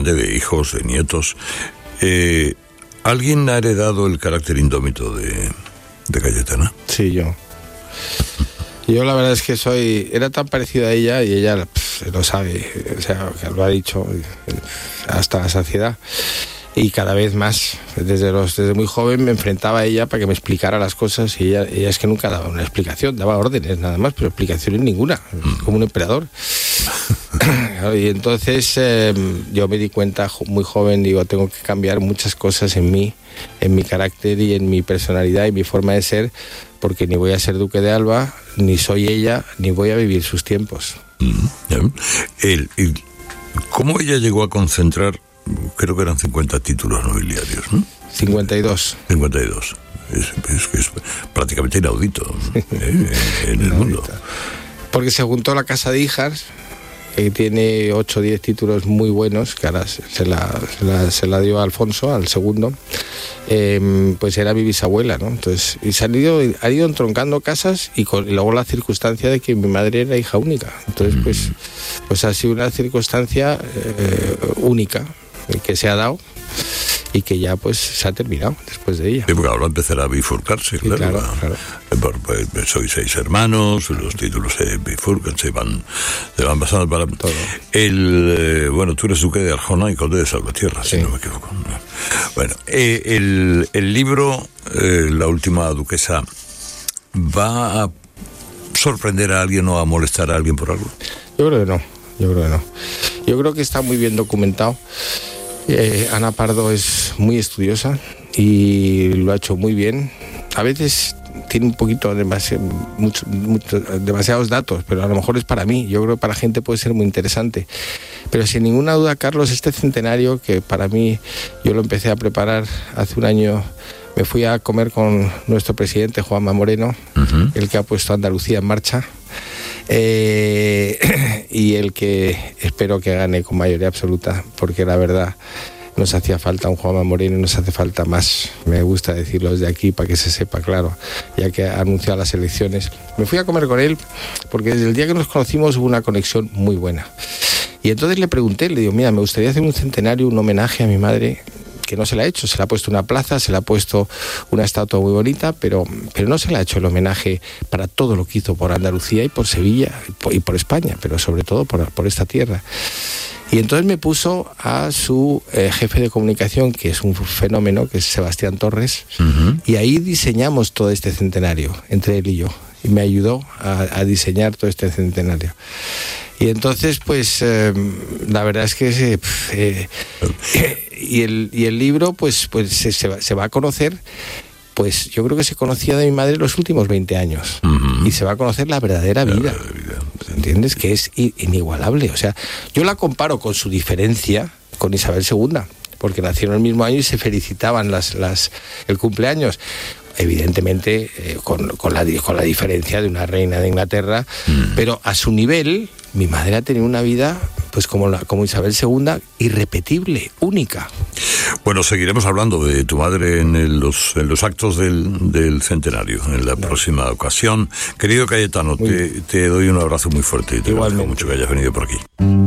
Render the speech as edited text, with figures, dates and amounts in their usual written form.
grande, de hijos, de nietos. ¿Alguien ha heredado el carácter indómito de Cayetana? Sí, yo. Yo la verdad es que era tan parecido a ella, y ella lo sabe, o sea, que lo ha dicho hasta la saciedad. Y cada vez más, desde muy joven me enfrentaba a ella para que me explicara las cosas, y ella es que nunca daba una explicación, daba órdenes nada más, pero explicaciones ninguna, como un emperador. Y entonces yo me di cuenta muy joven, digo, tengo que cambiar muchas cosas en mí, en mi carácter y en mi personalidad y mi forma de ser, porque ni voy a ser duque de Alba, ni soy ella, ni voy a vivir sus tiempos. ¿Cómo ella llegó a concentrar? Creo que eran 50 títulos nobiliarios, ¿no? 52. 52. Es prácticamente inaudito en el mundo. Porque se juntó la Casa de Hijas, que tiene 8 o 10 títulos muy buenos, que ahora se la dio a Alfonso, al segundo. Pues era mi bisabuela, ¿no? Entonces, y ha ido entroncando casas, y luego la circunstancia de que mi madre era hija única. Entonces, pues ha sido una circunstancia única que se ha dado, y que ya pues se ha terminado después de ella. Sí, porque ahora empezará a bifurcarse, sí, claro. Sois 6 hermanos, los títulos se bifurcan, se van pasando para todo. Bueno, tú eres duque de Arjona y conde de Salvatierra, sí, si no me equivoco. Bueno, el libro, La última duquesa, ¿va a sorprender a alguien o a molestar a alguien por algo? Yo creo que no. Yo creo que está muy bien documentado. Ana Pardo es muy estudiosa y lo ha hecho muy bien. A veces tiene un poquito demasiados datos, pero a lo mejor es para mí. Yo creo que para la gente puede ser muy interesante. Pero sin ninguna duda, Carlos, este centenario, que para mí, yo lo empecé a preparar hace un año. Me fui a comer con nuestro presidente, Juanma Moreno, el que ha puesto Andalucía en marcha. Y el que espero que gane con mayoría absoluta, porque la verdad nos hacía falta un Juanma Moreno, nos hace falta más. Me gusta decirlo desde aquí para que se sepa, claro, ya que ha anunciado las elecciones. Me fui a comer con él porque desde el día que nos conocimos hubo una conexión muy buena. Y entonces le pregunté, le digo, mira, me gustaría hacer un centenario, un homenaje a mi madre, que no se le ha hecho. Se le ha puesto una plaza, se le ha puesto una estatua muy bonita, pero no se le ha hecho el homenaje para todo lo que hizo por Andalucía y por Sevilla y por España, pero sobre todo por esta tierra. Y entonces me puso a su jefe de comunicación, que es un fenómeno, que es Sebastián Torres, y ahí diseñamos todo este centenario, entre él y yo, y me ayudó a diseñar todo este centenario. Y entonces, pues, la verdad es que y el libro, pues se va a conocer. Pues yo creo que se conocía de mi madre los últimos 20 años. Y se va a conocer la verdadera vida. ¿Entiendes? Que es inigualable. O sea, yo la comparo con su diferencia con Isabel II, porque nacieron el mismo año y se felicitaban el cumpleaños. Evidentemente con la diferencia de una reina de Inglaterra, pero a su nivel, mi madre ha tenido una vida pues como Isabel II, irrepetible, única. Bueno, seguiremos hablando de tu madre en los actos del centenario, en la próxima ocasión. Querido Cayetano, te doy un abrazo muy fuerte y te agradezco mucho que hayas venido por aquí.